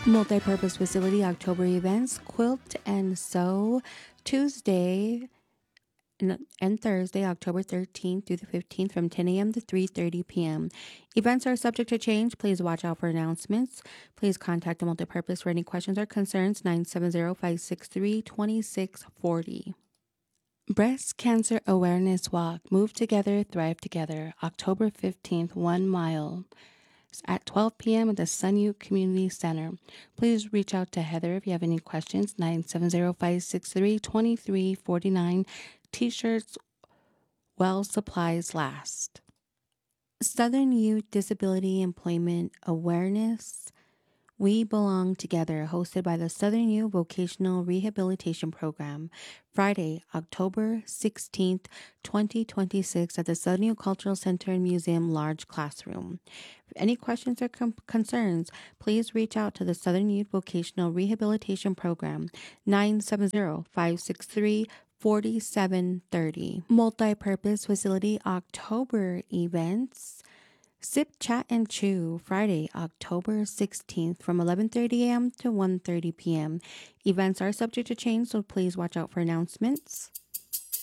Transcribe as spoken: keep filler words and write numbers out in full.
Multi-purpose facility October events, Quilt and Sew, Tuesday and Thursday, October thirteenth through the fifteenth from ten a.m. to three thirty p.m. Events are subject to change. Please watch out for announcements. Please contact the multipurpose for any questions or concerns, nine seven zero, five six three, two six four zero. Breast Cancer Awareness Walk. Move Together, Thrive Together. October fifteenth, one mile at twelve p.m. at the Sunute Community Center. Please reach out to Heather if you have any questions, nine seven zero, five six three, two three four nine. T-shirts, well supplies last. Southern Youth Disability Employment Awareness. We Belong Together, hosted by the Southern Youth Vocational Rehabilitation Program, Friday, October sixteenth, twenty twenty-six, at the Southern Youth Cultural Center and Museum Large Classroom. If any questions or com- concerns, please reach out to the Southern Youth Vocational Rehabilitation Program, nine seven zero, five six three, four seven three zero. Multi-Purpose Facility October events. Sip, Chat, and Chew, Friday, October sixteenth from eleven thirty a.m. to one thirty p.m. Events are subject to change, so please watch out for announcements.